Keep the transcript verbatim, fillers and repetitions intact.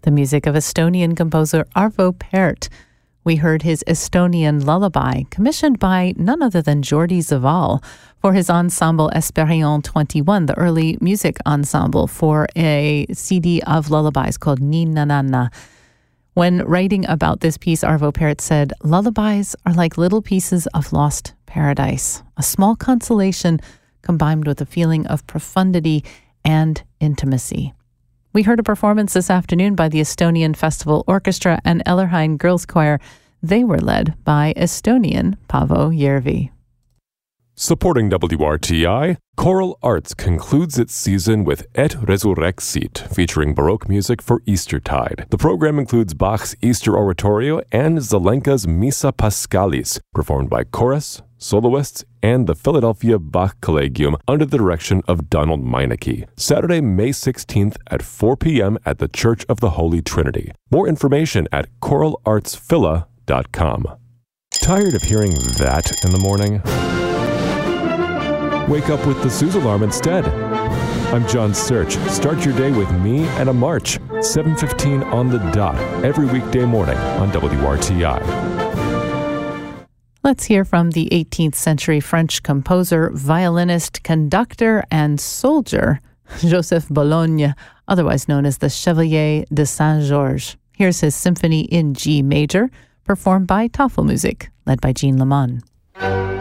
the music of Estonian composer Arvo Pärt. We heard his Estonian lullaby, commissioned by none other than Jordi Zaval for his ensemble Esperion twenty-one, the early music ensemble for a C D of lullabies called Ninna Nanna. When writing about this piece, Arvo Pärt said, "Lullabies are like little pieces of lost paradise, a small consolation combined with a feeling of profundity and intimacy." We heard a performance this afternoon by the Estonian Festival Orchestra and Ellerheim Girls Choir. They were led by Estonian Paavo Järvi. Supporting W R T I, Choral Arts concludes its season with Et Resurrexit, featuring Baroque music for Eastertide. The program includes Bach's Easter Oratorio and Zelenka's Missa Paschalis, performed by chorus, soloists, and the Philadelphia Bach Collegium under the direction of Donald Meineke. Saturday, May sixteenth at four p.m. at the Church of the Holy Trinity. More information at choral arts phila dot com. Tired of hearing that in the morning? Wake up with the Suze Alarm instead. I'm John Search. Start your day with me and a march. seven fifteen on the dot, every weekday morning on W R T I. Let's hear from the eighteenth century French composer, violinist, conductor, and soldier, Joseph Bologne, otherwise known as the Chevalier de Saint-Georges. Here's his symphony in G major, performed by Tafelmusik, led by Jean Lamont.